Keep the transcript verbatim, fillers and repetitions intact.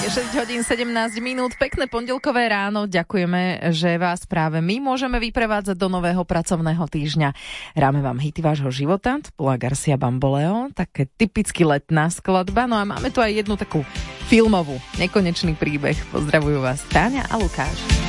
šesť hodín sedemnásť minút, pekné pondelkové ráno. Ďakujeme, že vás práve my môžeme vyprevádzať do nového pracovného týždňa. Hráme vám hity vášho života, to bola Garcia Bamboleo, také typicky letná skladba. No a máme tu aj jednu takú filmovú, nekonečný príbeh. Pozdravujú vás Táňa a Lukáš.